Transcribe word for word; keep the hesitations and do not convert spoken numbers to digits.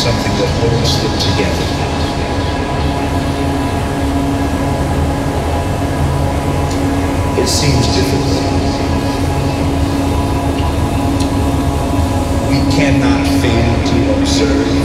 something that holds them together. It seems difficult. We cannot fail to observe